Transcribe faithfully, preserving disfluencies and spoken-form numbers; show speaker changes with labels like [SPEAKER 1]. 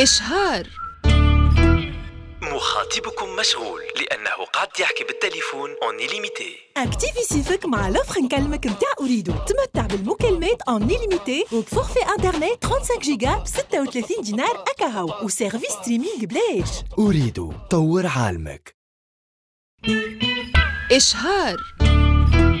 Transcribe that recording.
[SPEAKER 1] إشهار.
[SPEAKER 2] مخاطبكم مشغول لأنه قاعد يحكي بالتليفون اون إليميتي.
[SPEAKER 3] اكتيفي سيفك مع لوفر نكلمك متاع أريدو. تمتع بالمكالمات اون إليميتي وبفورفي انترنت خمسة وثلاثين جيجا ب ستة وثلاثين دينار أكاهو وسيرفيس ستريمينغ بلاش.
[SPEAKER 4] أريدو طور عالمك.
[SPEAKER 1] إشهار.